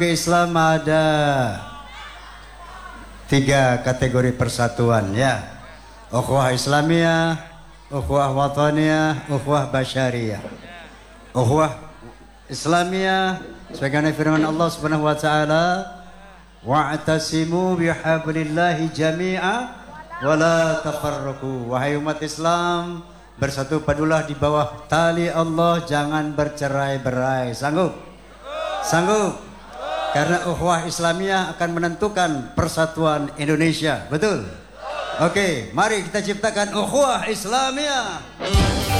Islam ada 3 kategori persatuan ya. Ukhuwah Islamiyah, ukhuwah wataniyah, ukhuwah basyariyah. Ukhuwah Islamiyah sebagaimana firman Allah Subhanahu wa taala, wa'tasimu bihablillahi jami'a wa la tafarraqu. Wahai umat Islam, bersatu padulah di bawah tali Allah, jangan bercerai-berai. Sanggup? Sanggup? Karena ukhuwah Islamiyah akan menentukan persatuan Indonesia. Betul? Oke, mari kita ciptakan ukhuwah Islamiyah.